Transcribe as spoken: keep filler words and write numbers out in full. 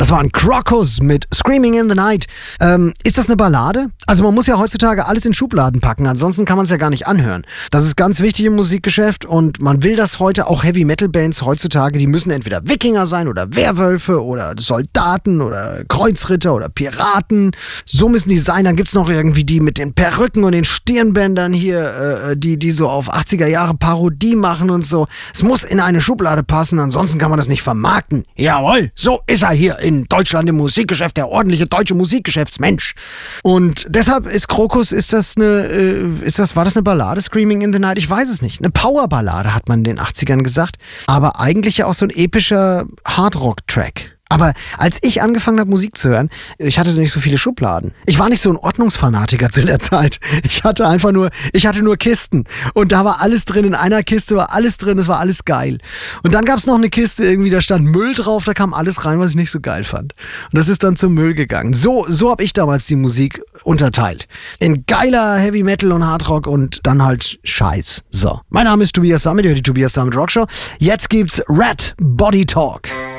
Das war ein Krokus mit Screaming in the Night. Ähm, ist das eine Ballade? Also man muss ja heutzutage alles in Schubladen packen, ansonsten kann man es ja gar nicht anhören. Das ist ganz wichtig im Musikgeschäft und man will das heute, auch Heavy-Metal-Bands heutzutage, die müssen entweder Wikinger sein oder Werwölfe oder Soldaten oder Kreuzritter oder Piraten. So müssen die sein. Dann gibt's noch irgendwie die mit den Perücken und den Stirnbändern hier, äh, die, die so auf achtziger Jahre Parodie machen und so. Es muss in eine Schublade passen, ansonsten kann man das nicht vermarkten. Jawohl, so ist er hier in Deutschland im Musikgeschäft, der ordentliche deutsche Musikgeschäftsmensch. Und deshalb ist Krokus, ist das eine, äh, ist das, war das eine Ballade, Screaming in the Night? Ich weiß es nicht. Eine Powerballade hat man in den achtzigern gesagt, aber eigentlich ja auch so ein epischer Hardrock-Track. Aber als ich angefangen habe, Musik zu hören, ich hatte nicht so viele Schubladen. Ich war nicht so ein Ordnungsfanatiker zu der Zeit. Ich hatte einfach nur, ich hatte nur Kisten. Und da war alles drin. In einer Kiste war alles drin. Es war alles geil. Und dann gab es noch eine Kiste, irgendwie, da stand Müll drauf. Da kam alles rein, was ich nicht so geil fand. Und das ist dann zum Müll gegangen. So, so habe ich damals die Musik unterteilt. In geiler Heavy Metal und Hardrock und dann halt Scheiß. So. Mein Name ist Tobias Sammet, ihr hört die Tobias Sammet Rockshow. Jetzt gibt's Rat Body Talk.